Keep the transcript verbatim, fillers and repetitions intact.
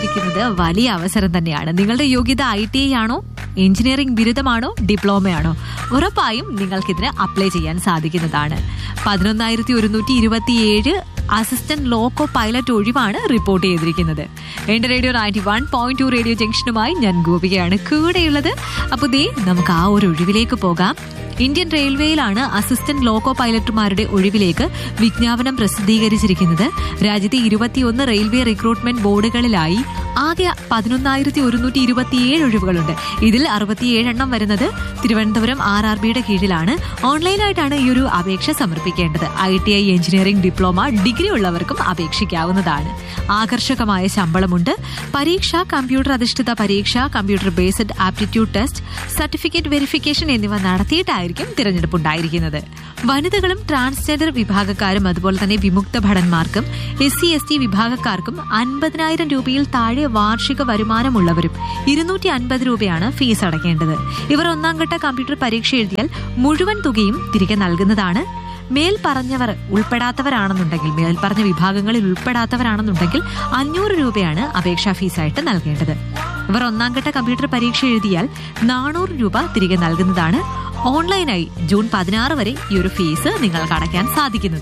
കാത്തിരിക്കുന്നത് വലിയ അവസരം തന്നെയാണ്. നിങ്ങളുടെ യോഗ്യത ഐ ടി ഐ ആണോ, എഞ്ചിനീയറിംഗ് ബിരുദമാണോ, ഡിപ്ലോമയാണോ, ഉറപ്പായും നിങ്ങൾക്കിതിന് അപ്ലൈ ചെയ്യാൻ സാധിക്കുന്നതാണ്. പതിനൊന്നായിരത്തി ഒരുന്നൂറ്റി ഇരുപത്തിയേഴ് അസിസ്റ്റന്റ് ലോക്കോ പൈലറ്റ് ഒഴിവാണ് റിപ്പോർട്ട് ചെയ്തിരിക്കുന്നത്. എന്റെ radio ninety one point two radio ജംഗ്ഷനുമായി ഞാൻ ഗോപികയാണ് കൂടെയുള്ളത്. അപ്പോൾ ദേ നമുക്ക് ആ ഒരു ഒഴിവിലേക്ക് പോകാം. ഇന്ത്യൻ റെയിൽവേയിലാണ് അസിസ്റ്റന്റ് ലോക്കോ പൈലറ്റുമാരുടെ ഒഴിവിലേക്ക് വിജ്ഞാപനം പ്രസിദ്ധീകരിച്ചിരിക്കുന്നത്. രാജ്യത്തെ ഇരുപത്തിയൊന്ന് റെയിൽവേ റിക്രൂട്ട്മെന്റ് ബോർഡുകളിലായി ആകെ പതിനൊന്നായിരത്തി ഒരുന്നൂറ്റി ഇരുപത്തിയേഴ് ഒഴിവുകളുണ്ട്. ഇതിൽ അറുപത്തിയേഴ് എണ്ണം വരുന്നത് തിരുവനന്തപുരം ആർ ആർ ബിയുടെ കീഴിലാണ്. ഓൺലൈനായിട്ടാണ് ഈ ഒരു അപേക്ഷ സമർപ്പിക്കേണ്ടത്. I T I, engineering, diploma, degree ഉള്ളവർക്കും അപേക്ഷിക്കാവുന്നതാണ്. ആകർഷകമായ ശമ്പളമുണ്ട്. പരീക്ഷ കമ്പ്യൂട്ടർ അധിഷ്ഠിത പരീക്ഷ, computer based aptitude test, certificate verification എന്നിവ നടത്തിയിട്ടായിരിക്കും തിരഞ്ഞെടുപ്പ് ഉണ്ടായിരിക്കുന്നത്. വനിതകളും ട്രാൻസ്ജെൻഡർ വിഭാഗക്കാരും അതുപോലെ തന്നെ വിമുക്ത ഭടന്മാർക്കും എസ് സി എസ് ടി വിഭാഗക്കാർക്കും അൻപതിനായിരം രൂപയിൽ താഴെ വാർഷിക വരുമാനമുള്ളവരും ഇരുന്നൂറ്റി അൻപത് രൂപയാണ് ഫീസ് അടയ്ക്കേണ്ടത്. ഇവർ ഒന്നാം ഘട്ട കമ്പ്യൂട്ടർ പരീക്ഷ എഴുതിയാൽ മുഴുവൻ തുകയും തിരികെ നൽകുന്നതാണ്. മേൽ പറഞ്ഞവർ ഉൾപ്പെടാത്തവരാണെന്നുണ്ടെങ്കിൽ, മേൽപ്പറഞ്ഞ വിഭാഗങ്ങളിൽ ഉൾപ്പെടാത്തവരാണെന്നുണ്ടെങ്കിൽ അഞ്ഞൂറ് രൂപയാണ് അപേക്ഷാ ഫീസായിട്ട് നൽകേണ്ടത്. ഇവർ ഒന്നാം ഘട്ട കമ്പ്യൂട്ടർ പരീക്ഷ എഴുതിയാൽ നാനൂറ് രൂപ തിരികെ നൽകുന്നതാണ്. ഓൺലൈനായി ജൂൺ പതിനാറ് വരെ ഈ ഒരു ഫീസ് നിങ്ങൾക്ക് അടയ്ക്കാൻ സാധിക്കുന്നത്.